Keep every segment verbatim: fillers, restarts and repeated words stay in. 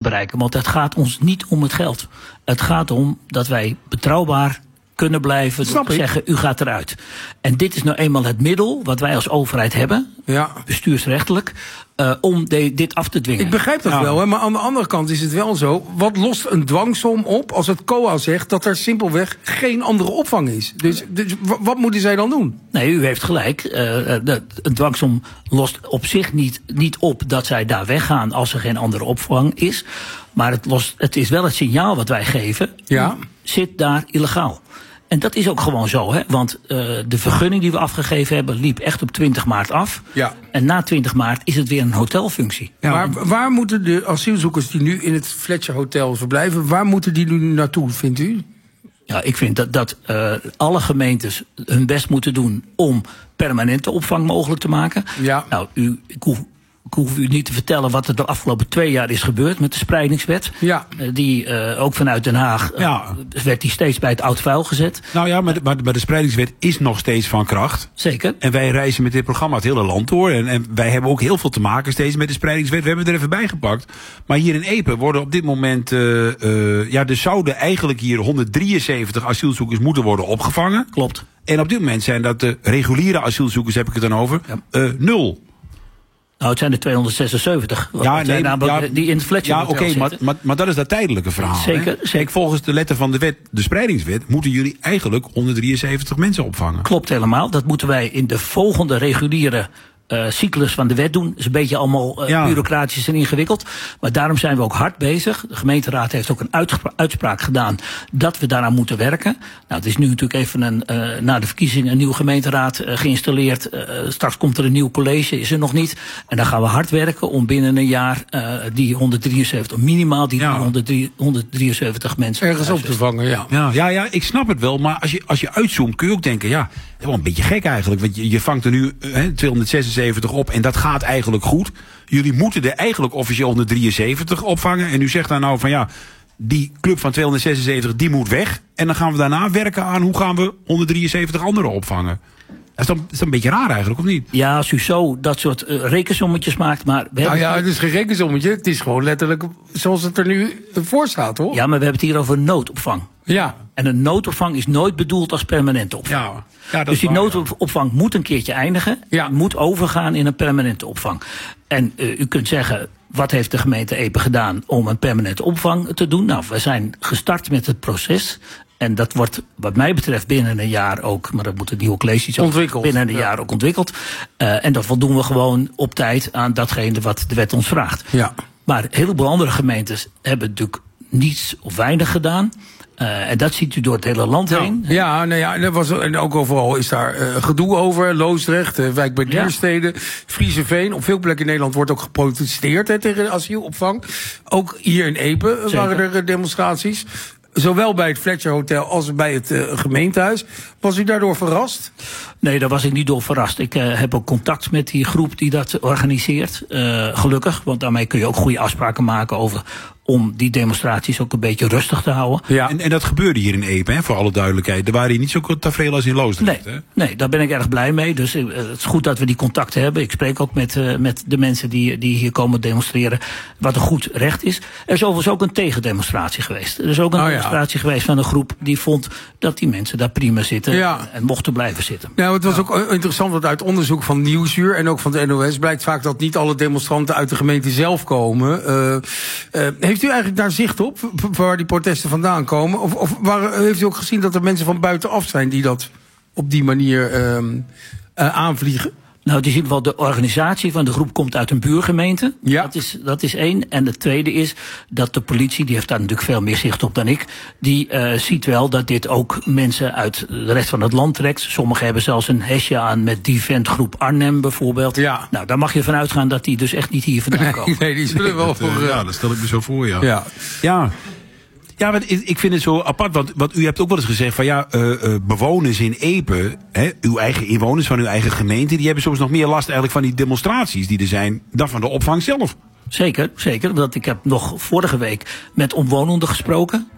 bereiken. Want het gaat ons niet om het geld. Het gaat om dat wij betrouwbaar kunnen blijven zeggen, u gaat eruit. En dit is nou eenmaal het middel wat wij als overheid hebben, ja. bestuursrechtelijk, uh, om de, dit af te dwingen. Ik begrijp dat ja. wel, hè, maar aan de andere kant is het wel zo. Wat lost een dwangsom op als het C O A zegt dat er simpelweg geen andere opvang is? Dus, dus wat moeten zij dan doen? Nee, u heeft gelijk. Uh, de, een dwangsom lost op zich niet, niet op dat zij daar weggaan als er geen andere opvang is. Maar het, lost, het is wel het signaal wat wij geven. Ja. U zit daar illegaal. En dat is ook gewoon zo, hè? Want uh, de vergunning die we afgegeven hebben liep echt op twintig maart af. Ja. En na twintig maart is het weer een hotelfunctie. Ja, maar waar moeten de asielzoekers die nu in het Fletcher Hotel verblijven, waar moeten die nu naartoe, vindt u? Ja, ik vind dat, dat uh, alle gemeentes hun best moeten doen om permanente opvang mogelijk te maken. Ja. Nou, u, ik hoef, Ik hoef u niet te vertellen wat er de afgelopen twee jaar is gebeurd met de spreidingswet. Ja. Uh, die uh, ook vanuit Den Haag uh, ja. werd die steeds bij het oud vuil gezet. Nou ja, maar de, maar de spreidingswet is nog steeds van kracht. Zeker. En wij reizen met dit programma het hele land door. En, en wij hebben ook heel veel te maken steeds met de spreidingswet. We hebben er even bij gepakt. Maar hier in Epe worden op dit moment Uh, uh, ja, er zouden eigenlijk hier honderddrieënzeventig asielzoekers moeten worden opgevangen. Klopt. En op dit moment zijn dat de reguliere asielzoekers, heb ik het dan over, ja. uh, nul. Nou, het zijn er tweehonderdzesenzeventig. Ja, nee, ja, die in het Fletcher Ja, oké, okay, maar, maar, maar dat is dat tijdelijke verhaal. Zeker, zeker. Kijk, volgens de letter van de wet, de spreidingswet, moeten jullie eigenlijk honderddrieënzeventig mensen opvangen. Klopt helemaal. Dat moeten wij in de volgende reguliere Uh, cyclus van de wet doen. Dat is een beetje allemaal uh, ja. bureaucratisch en ingewikkeld. Maar daarom zijn we ook hard bezig. De gemeenteraad heeft ook een uitspra- uitspraak gedaan dat we daaraan moeten werken. Nou, het is nu natuurlijk even een, uh, na de verkiezingen een nieuwe gemeenteraad uh, geïnstalleerd. Uh, straks komt er een nieuw college, is er nog niet. En dan gaan we hard werken om binnen een jaar uh, die honderddrieënzeventig, minimaal die ja. honderddrieënzeventig mensen ergens op te vangen, ja. Ja, ja, ja, ik snap het wel. Maar als je, als je uitzoomt kun je ook denken, ja, dat is wel een beetje gek eigenlijk. Want je, je vangt er nu uh, tweehonderdzesenzeventig op en dat gaat eigenlijk goed. Jullie moeten er eigenlijk officieel honderddrieënzeventig opvangen. En u zegt dan nou van ja, die club van tweehonderdzesenzeventig die moet weg. En dan gaan we daarna werken aan hoe gaan we honderddrieënzeventig anderen opvangen. Dat is, dan, dat is dan een beetje raar eigenlijk, of niet? Ja, als u zo dat soort uh, rekensommetjes maakt. Maar we nou ja, het is geen rekensommetje. Het is gewoon letterlijk zoals het er nu voor staat, hoor. Ja, maar we hebben het hier over noodopvang. Ja. En een noodopvang is nooit bedoeld als permanente opvang. Ja. Ja, dus die waar, noodopvang ja. moet een keertje eindigen. Ja. Moet overgaan in een permanente opvang. En uh, u kunt zeggen, wat heeft de gemeente Epe gedaan om een permanente opvang te doen? Nou, we zijn gestart met het proces. En dat wordt wat mij betreft binnen een jaar ook, maar dat moet het nieuwe college ontwikkeld. Binnen een ja. jaar ook ontwikkeld. Uh, en dat voldoen we gewoon op tijd aan datgene wat de wet ons vraagt. Ja. Maar een heleboel andere gemeentes hebben natuurlijk niets of weinig gedaan. Uh, en dat ziet u door het hele land nou, heen. Ja, nou ja, er was, en ook overal is daar uh, gedoe over. Loosdrecht, uh, Wijk bij Duurstede, ja. Friezenveen. Op veel plekken in Nederland wordt ook geprotesteerd hè, tegen de asielopvang. Ook hier in Epe Zeker. waren er uh, demonstraties. Zowel bij het Fletcher Hotel als bij het uh, gemeentehuis. Was u daardoor verrast? Nee, daar was ik niet door verrast. Ik uh, heb ook contact met die groep die dat organiseert. Uh, gelukkig, want daarmee kun je ook goede afspraken maken over om die demonstraties ook een beetje rustig te houden. Ja. En, en dat gebeurde hier in Epe, hè, voor alle duidelijkheid. Er waren hier niet zo tafereel als in Loosdrecht. Nee, hè? nee, daar ben ik erg blij mee. Dus uh, het is goed dat we die contacten hebben. Ik spreek ook met, uh, met de mensen die, die hier komen demonstreren. Wat een goed recht is. Er is overigens ook een tegendemonstratie geweest. Er is ook een oh, demonstratie ja. geweest van een groep die vond dat die mensen daar prima zitten ja. en mochten blijven zitten. Ja, het was ja. ook interessant dat uit onderzoek van Nieuwsuur en ook van de N O S blijkt vaak dat niet alle demonstranten uit de gemeente zelf komen. Uh, uh, heeft u eigenlijk daar zicht op, waar die protesten vandaan komen? Of, of waar, heeft u ook gezien dat er mensen van buitenaf zijn die dat op die manier uh, uh, aanvliegen? Nou, het is in ieder geval de organisatie van de groep komt uit een buurgemeente. Ja. Dat is, dat is één. En het tweede is dat de politie, die heeft daar natuurlijk veel meer zicht op dan ik, die uh, ziet wel dat dit ook mensen uit de rest van het land trekt. Sommigen hebben zelfs een hesje aan met Defend Groep Arnhem bijvoorbeeld. Ja. Nou, daar mag je van uitgaan dat die dus echt niet hier vandaan komen. Nee, nee die zullen wel voor. Uh, ja, dat stel ik me zo voor, ja. Ja. ja. Ja, want ik vind het zo apart, want, want u hebt ook wel eens gezegd van ja, uh, uh, bewoners in Epe, hè, uw eigen inwoners van uw eigen gemeente, die hebben soms nog meer last eigenlijk van die demonstraties die er zijn dan van de opvang zelf. Zeker, zeker. Want ik heb nog vorige week met omwonenden gesproken.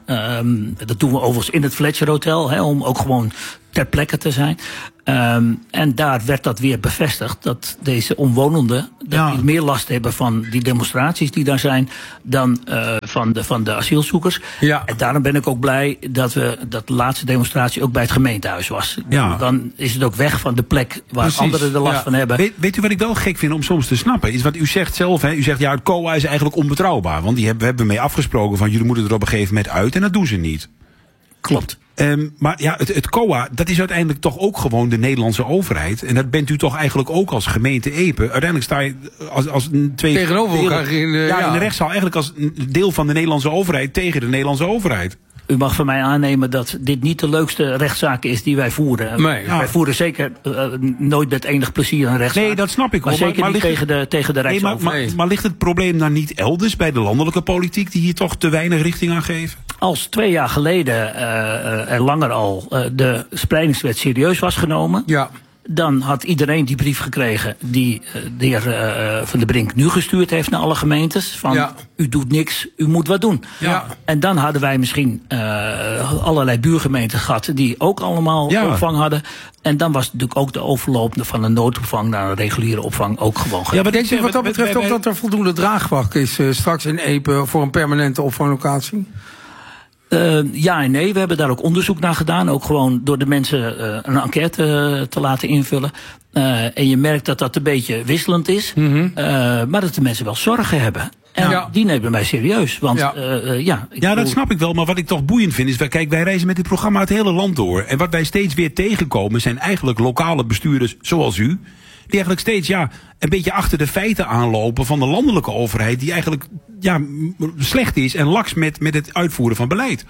Um, dat doen we overigens in het Fletcher Hotel, hè, om ook gewoon ter plekke te zijn. Um, en daar werd dat weer bevestigd, dat deze omwonenden dat ja. die meer last hebben van die demonstraties die daar zijn dan uh, van, de, van de asielzoekers. Ja. En daarom ben ik ook blij dat we dat de laatste demonstratie ook bij het gemeentehuis was. Ja. Dan is het ook weg van de plek waar Precies. anderen er last ja. van hebben. Weet, weet u wat ik wel gek vind om soms te snappen? Is wat u zegt zelf, hè? U zegt ja, het C O A is eigenlijk onbetrouwbaar. Want die hebben, we hebben mee afgesproken van jullie moeten er op een gegeven moment uit en dat doen ze niet. Klopt. Um, maar ja, het, het C O A, dat is uiteindelijk toch ook gewoon de Nederlandse overheid. En dat bent u toch eigenlijk ook als gemeente Epe. Uiteindelijk sta je als, als een twee... Tegenover elkaar in, uh, ja, ja. in de rechtszaal eigenlijk als een deel van de Nederlandse overheid tegen de Nederlandse overheid. U mag van mij aannemen dat dit niet de leukste rechtszaak is die wij voeren. Nee, ja. Wij voeren zeker uh, nooit met enig plezier een rechtszaak. Nee, dat snap ik maar wel. Zeker maar, niet maar tegen, de, tegen de rechtsoverheid. Nee, maar, maar, maar ligt het probleem dan niet elders bij de landelijke politiek die hier toch te weinig richting aan geven? Als twee jaar geleden uh, en langer al uh, de spreidingswet serieus was genomen... Ja. Dan had iedereen die brief gekregen die uh, de heer uh, Van der Brink nu gestuurd heeft naar alle gemeentes. Van ja. u doet niks, u moet wat doen. Ja. En dan hadden wij misschien uh, allerlei buurgemeenten gehad die ook allemaal ja. opvang hadden. En dan was natuurlijk ook de overloop van een noodopvang naar een reguliere opvang ook gewoon gedaan. Ja, maar denk je wat dat betreft ook dat er voldoende draagvlak is uh, straks in Epe voor een permanente opvanglocatie? Uh, ja en nee, we hebben daar ook onderzoek naar gedaan. Ook gewoon door de mensen uh, een enquête uh, te laten invullen. Uh, en je merkt dat dat een beetje wisselend is. Mm-hmm. uh, maar dat de mensen wel zorgen hebben. En ja. die nemen wij serieus. Want ja, uh, uh, ja, ik ja dat snap ik wel. Maar wat ik toch boeiend vind is, wij, kijk, wij reizen met dit programma het hele land door. En wat wij steeds weer tegenkomen zijn eigenlijk lokale bestuurders zoals u. Die eigenlijk steeds ja, een beetje achter de feiten aanlopen van de landelijke overheid. Die eigenlijk ja, slecht is en laks met, met het uitvoeren van beleid.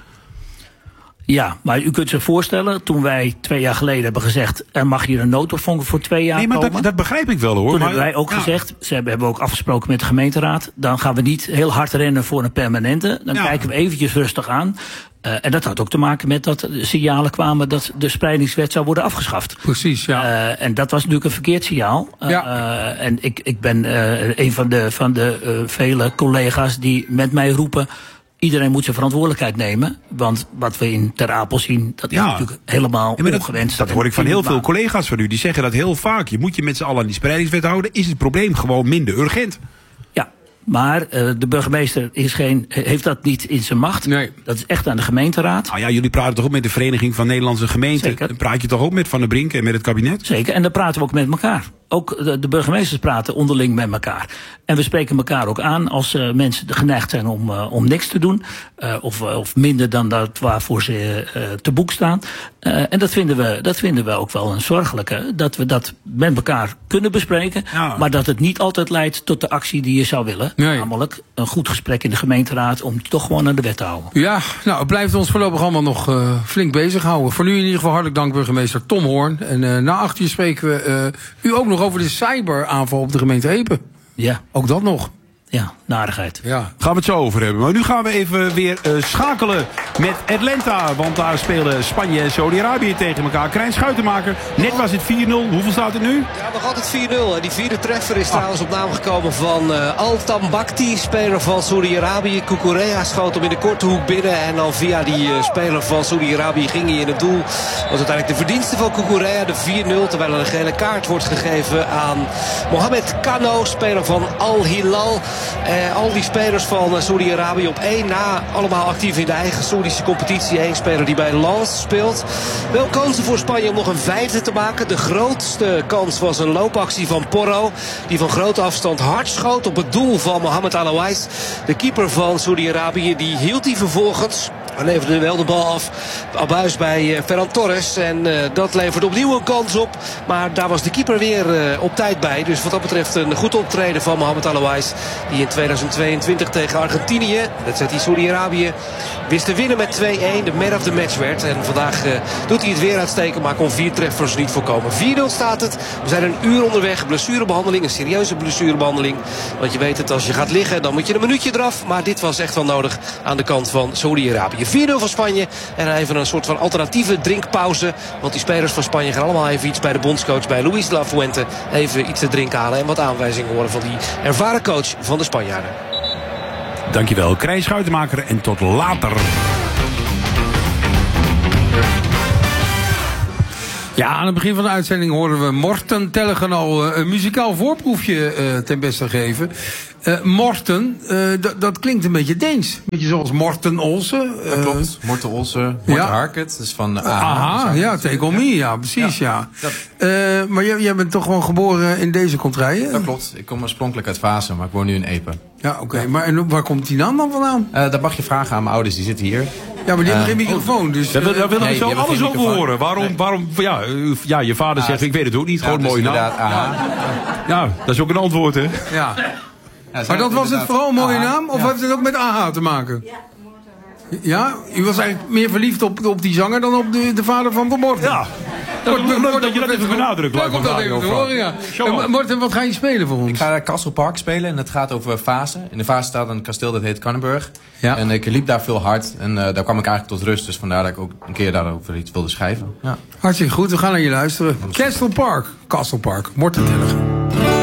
Ja, maar u kunt zich voorstellen, toen wij twee jaar geleden hebben gezegd, er mag hier een noodopvang voor twee jaar nee, maar komen. Dat, dat begrijp ik wel hoor. Toen maar, hebben wij ook ja. gezegd, ze hebben, hebben we ook afgesproken met de gemeenteraad, dan gaan we niet heel hard rennen voor een permanente. Dan ja. kijken we eventjes rustig aan. Uh, en dat had ook te maken met dat de signalen kwamen dat de spreidingswet zou worden afgeschaft. Precies, ja. Uh, en dat was natuurlijk een verkeerd signaal. Uh, ja. uh, en ik, ik ben uh, een van de, van de uh, vele collega's die met mij roepen, iedereen moet zijn verantwoordelijkheid nemen. Want wat we in Ter Apel zien, dat is ja. natuurlijk helemaal ja, ongewenst. Dat, dat hoor ik van heel veel collega's van u. Die zeggen dat heel vaak. Je moet je met z'n allen aan die spreidingswet houden. Is het probleem gewoon minder urgent? Ja, maar uh, de burgemeester is geen, heeft dat niet in zijn macht. Nee. Dat is echt aan de gemeenteraad. Nou ja, jullie praten toch ook met de Vereniging van Nederlandse Gemeenten? Zeker. Dan praat je toch ook met Van der Brink en met het kabinet? Zeker, en dan praten we ook met elkaar. Ook de, de burgemeesters praten onderling met elkaar. En we spreken elkaar ook aan als uh, mensen geneigd zijn om, uh, om niks te doen. Uh, of, uh, of minder dan dat waarvoor ze uh, te boek staan. Uh, en dat vinden, we, dat vinden we ook wel een zorgelijke. Dat we dat met elkaar kunnen bespreken. Ja. Maar dat het niet altijd leidt tot de actie die je zou willen. Nee. Namelijk een goed gesprek in de gemeenteraad om toch gewoon aan de wet te houden. Ja, nou het blijft ons voorlopig allemaal nog uh, flink bezighouden. Voor nu in ieder geval hartelijk dank burgemeester Tom Hoorn. En uh, na acht uur spreken we uh, u ook nog over de cyberaanval op de gemeente Epe. Ja. Ook dat nog. Ja, narigheid. Ja. Gaan we het zo over hebben. Maar nu gaan we even weer uh, schakelen met Atlanta. Want daar spelen Spanje en Saudi-Arabië tegen elkaar. Krijn Schuitenmaker, net was het vier nul. Hoeveel staat het nu? Ja, nog altijd vier nul. En die vierde treffer is ah. trouwens op naam gekomen van uh, Al-Tambakti, speler van Saudi-Arabië. Cucurella schoot hem in de korte hoek binnen. En dan via die uh, speler van Saudi-Arabië ging hij in het doel. Dat was uiteindelijk de verdienste van Cucurella, de vier nul. Terwijl er een gele kaart wordt gegeven aan Mohamed Kano, speler van Al-Hilal. Uh, al die spelers van uh, Saudi-Arabië op één na, allemaal actief in de eigen Saoedische competitie. Eén speler die bij Lens speelt. Wel kansen voor Spanje om nog een vijfde te maken. De grootste kans was een loopactie van Porro, die van grote afstand hard schoot op het doel van Mohamed Alouais. De keeper van Saudi-Arabië, die hield hij vervolgens. Hij leverde wel de bal af op huis bij uh, Ferran Torres. En uh, dat leverde opnieuw een kans op. Maar daar was de keeper weer uh, op tijd bij. Dus wat dat betreft een goed optreden van Mohamed Alouais. Die in tweeduizend tweeëntwintig tegen Argentinië, dat zet hij Saudi-Arabië, wist te winnen met twee-één. De man of the match werd. En vandaag uh, doet hij het weer uitstekend. Maar kon vier treffers niet voorkomen. vier nul staat het. We zijn een uur onderweg. Blessurebehandeling. Een serieuze blessurebehandeling. Want je weet het, als je gaat liggen, dan moet je een minuutje eraf. Maar dit was echt wel nodig aan de kant van Saudi-Arabië. vier nul van Spanje. En even een soort van alternatieve drinkpauze. Want die spelers van Spanje gaan allemaal even iets bij de bondscoach, bij Luis de la Fuente, even iets te drinken halen. En wat aanwijzingen horen van die ervaren coach van de Spanjaarden. Dankjewel, Krijn Schuitenmaker. En tot later. Ja, aan het begin van de uitzending hoorden we Morten Tellegen al een muzikaal voorproefje uh, ten beste geven. Uh, Morten, uh, dat klinkt een beetje Deens. Een beetje zoals Morten Olsen. Uh, dat klopt, Morten Olsen, Morten ja. Harket, dus van uh, Aha. Aha, ja, Take On Me, ja, precies, ja. ja. Uh, maar jij, jij bent toch gewoon geboren in deze contrij? Dat klopt, ik kom oorspronkelijk uit Vaassen, maar ik woon nu in Epe. Ja, oké, okay. ja. Maar en waar komt die naam dan vandaan? Uh, dat mag je vragen aan mijn ouders, die zitten hier. Ja, maar die hebben uh, geen microfoon, dus... Daar willen we nee, zo alles over horen. Waarom, nee. waarom, ja, ja, je vader ah, zegt, ik weet het ook niet, gewoon ja, mooi naam. Ja. ja, dat is ook een antwoord, hè? Ja. Ja, maar dat was het vooral een mooie naam? Of ja. heeft het ook met A H te maken? Ja, ja? U was eigenlijk meer verliefd op, op die zanger dan op de, de vader van Van Morten? Ja. Dat, dat, dat, dat, dat je dat even benadrukt. Ja, komt dat even te horen, ja. En Morten, wat ga je spelen voor ons? Ik ga Castle Park spelen en het gaat over Vaassen. In de Vaassen staat een kasteel dat heet Kannenburg. Ja. En ik liep daar veel hard en uh, daar kwam ik eigenlijk tot rust. Dus vandaar dat ik ook een keer daarover iets wilde schrijven. Ja. Hartstikke goed, we gaan naar je luisteren. Castle Park, Castle Park, Morten Tellegen.